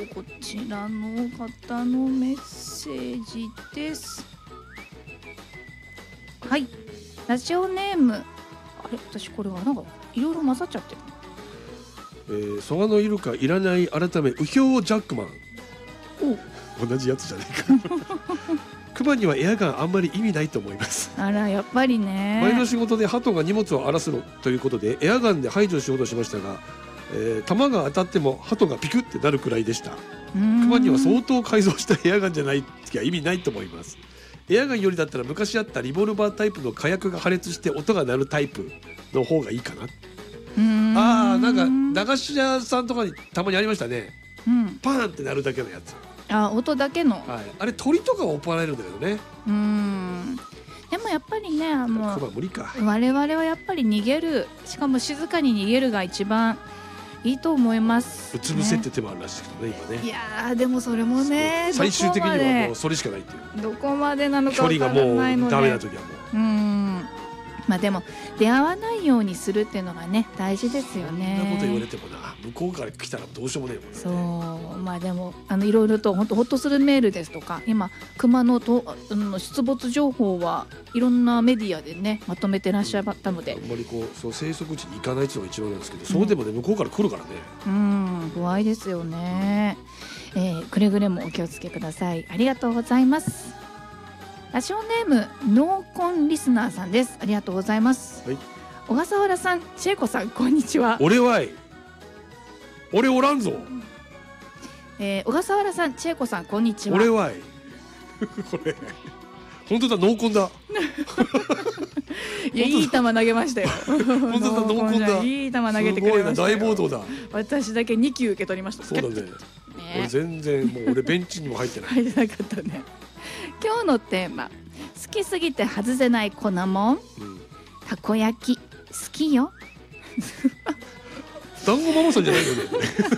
こちらの方のメッセージです。はい、ラジオネーム、あれ、私これはなんかいろいろ混ざっちゃってる。 蘇我のイルカいらない改めウヒョウジャックマン。同じやつじゃないかクマにはエアガンあんまり意味ないと思います。 あら、やっぱりね。 前の仕事で鳩が荷物を荒らすのということでエアガンで排除しようとしましたが、弾が当たっても鳩がピクってなるくらいでした。クマには相当改造したエアガンじゃないきゃ意味ないと思います。エアガンよりだったら昔あったリボルバータイプの火薬が破裂して音が鳴るタイプの方がいいかな。なんか駄菓子屋さんとかにたまにありましたね、パーンって鳴るだけのやつ。 音だけの、 あれ鳥とかは怒られるんだけどね。 でもやっぱりね、 クマ無理か。 我々はやっぱり逃げる、しかも静かに逃げるが一番いいと思います。 うつ伏せって手もあるらしいけどね、今ね。 いやー、でもそれもね、 最終的にはもうそれしかないっていう。 どこまでなのか距離がもうダメな時はもう。 まあでも出会わないようにするっていうのがね、大事ですよね。 そんなこと言われてもな、向こうから来たらどうしようもねえもんね。 そう、まあでもいろいろと本当ホッとするメールですとか、今クマの出没情報はいろんなメディアでねまとめてらっしゃったので、 あんまりそう生息地に行かないっていうのが一番なんですけど、そうでもね向こうから来るからね。 不愛ですよね。くれぐれもお気をつけください。ありがとうございます。ラジオネームノーコンリスナーさんです。ありがとうございます。小笠原さん、千恵子さん、こんにちは。 俺おらんぞ。 小笠原さん、千恵子さん、こんにちは。 俺はこれ本当だ、ノーコンだいや、いい球投げましたよ。 本当だ、ノーコンだ。 いい球投げてくれましたよ。 大暴動だ。 私だけ2球受け取りました。 そうだね。俺全然もう俺ベンチにも入ってない。 入ってなかったね。今日のテーマ、好きすぎて外せない粉もん、たこ焼き好きよ。 団子ママさんじゃないよね。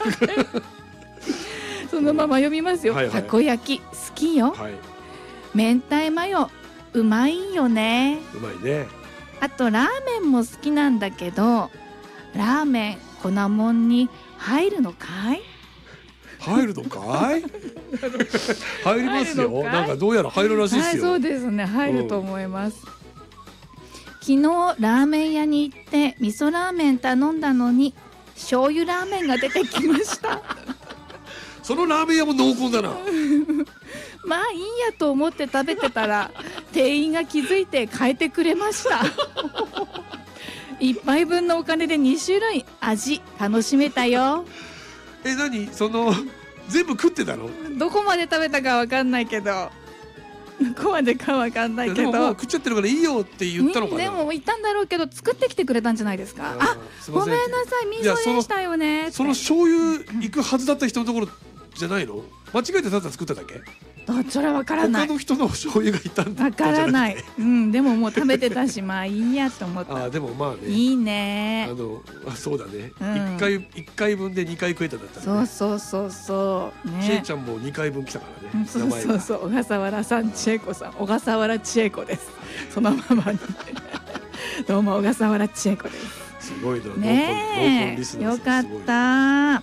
そのまま読みますよ。たこ焼き好きよ。明太マヨうまいよね。 うまいね。 あとラーメンも好きなんだけど、ラーメン粉もんに入るのかい？ 入るのかい？入りますよ。なんかどうやら入るらしいですよ。 そうですね、入ると思います。昨日ラーメン屋に行って味噌ラーメン頼んだのに醤油ラーメンが出てきました。 そのラーメン屋も濃厚だな。 まあいいやと思って食べてたら店員が気づいて変えてくれました。一杯分のお金で2種類味楽しめたよ。 何全部食ってたの？ どこまで食べたかわかんないけど、どこまでかわかんないけど、 でももう食っちゃってるからいいよって言ったのかな。 でも言ったんだろうけど、作ってきてくれたんじゃないですか。ごめんなさい、味噌でしたよね。 その醤油行くはずだった人のところじゃないの？間違えてただ作っただけ？ それはわからない。 他の人の醤油がいたんだ。 わからない。でももう食べてたし、まあいいやと思った。 でもまあね。 いいね。 そうだね。1回分で2回食えたんだったらね。 そう。 ちえちゃんも2回分来たからね。 そう。小笠原さん、千恵子さん、小笠原千恵子です。そのままに。どうも小笠原千恵子です。 すごいな。 ねえ、よかった。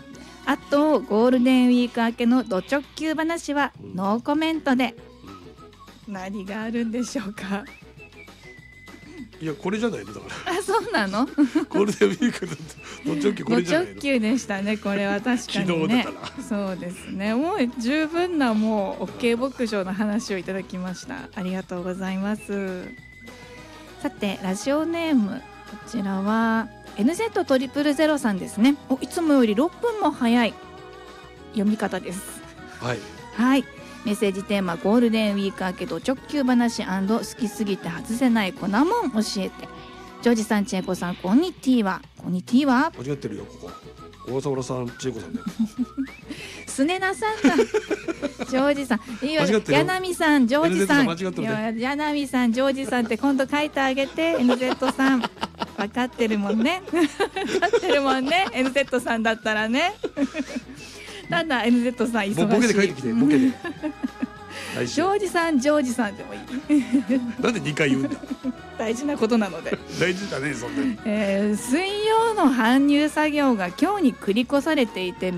あとゴールデンウィーク明けのド直球話はノーコメントで。何があるんでしょうか。 いや、これじゃないのだから。 そうなの？ ゴールデンウィークのド直球これじゃないの？ ド直球でしたね。これは確かにね。そうですね。もう十分なもう OK 牧場の話をいただきました。ありがとうございます。さてラジオネーム、こちらはNZ000さんですね。いつもより6分も早い読み方です。はい。メッセージテーマ、ゴールデンウィーク明けド直球話&好きすぎて外せない粉もん教えて。ジョージさん、千恵子さん、こんにちは。こんにちは。 間違ってるよ、ここ。小笠原さん、千恵子さんだよ。 すねなさんだ。ジョージさん、いいわ。柳さん、ジョージさん。柳さん、ジョージさんって今度書いてあげて。NZ さん。分かってるもんね。分かってるもんね。NZ さんだったらね。ただ NZ さん忙しい。 ボケで書いてきて、ボケで。 ジョージさん、ジョージさんでもいい。 なんで2回言うんだ。 大事なことなので。 大事だね、そんなに。 水曜の搬入作業が今日に繰り越されていて